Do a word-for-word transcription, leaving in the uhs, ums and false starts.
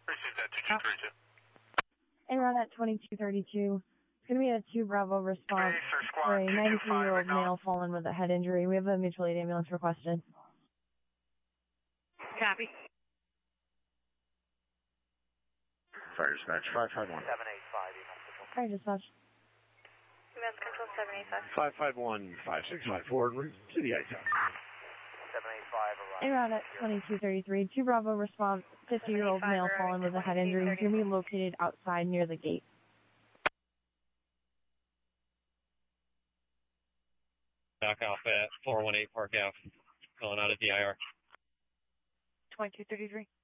Appreciate that, two two three two. En route at twenty-two thirty-two. It's going to be a two Bravo response for a ninety-three-year-old male fallen with a head injury. We have a mutual aid ambulance requested. Copy. Fire dispatch, five five one. seven eight five, Fire dispatch. E M S control seven eight five. five five one, five six five four, to the ice house. seven eight five, arrive. En route at twenty-two thirty-three. two Bravo response, fifty-year-old male fallen with a head injury. He's going to be located outside near the gate. Back off at four one eight Park Ave, calling out at D I R. twenty-two thirty-three.